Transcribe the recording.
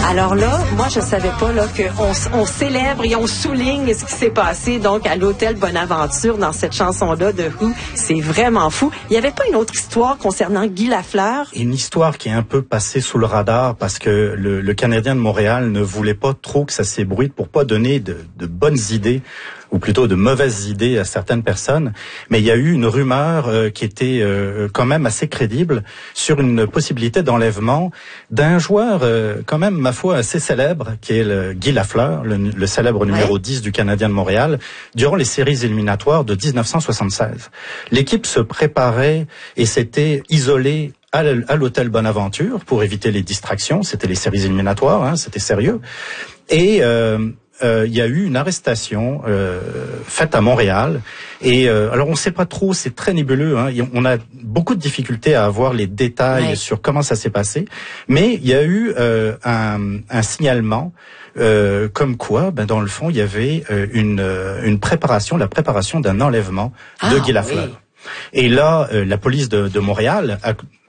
Alors là, moi, je savais pas là qu'on célèbre et on souligne ce qui s'est passé donc à l'hôtel Bonaventure dans cette chanson-là de Who. C'est vraiment fou. Il y avait pas une autre histoire concernant Guy Lafleur? Une histoire qui est un peu passée sous le radar parce que le Canadien de Montréal ne voulait pas trop que ça s'ébruite pour pas donner de bonnes idées ou plutôt de mauvaises idées à certaines personnes. Mais il y a eu une rumeur qui était quand même assez crédible sur une possibilité d'enlèvement d'un joueur quand même, ma foi, assez célèbre, qui est Guy Lafleur, le célèbre numéro 10 du Canadien de Montréal, durant les séries éliminatoires de 1976. L'équipe se préparait et s'était isolée à l'hôtel Bonaventure pour éviter les distractions. C'était les séries éliminatoires, hein, c'était sérieux. Et il y a eu une arrestation faite à Montréal et alors on ne sait pas trop, c'est très nébuleux, hein, on a beaucoup de difficultés à avoir les détails sur comment ça s'est passé, mais il y a eu un signalement comme quoi, dans le fond, il y avait une préparation, la préparation d'un enlèvement de Guy Lafleur. Oui. Et là, la police de Montréal